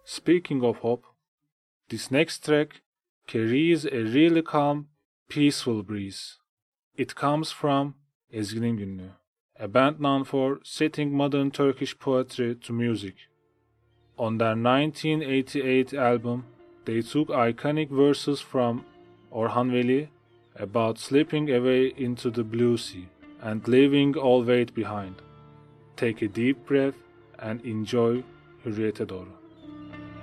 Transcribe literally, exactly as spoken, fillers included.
Speaking of hope, this next track carries a really calm, peaceful breeze. It comes from Ezgi'nin Günlüğü, a band known for setting modern Turkish poetry to music. On their nineteen eighty-eight album, they took iconic verses from Orhan Veli about slipping away into the blue sea and leaving all weight behind. Take a deep breath and enjoy Hürriyete Doğru.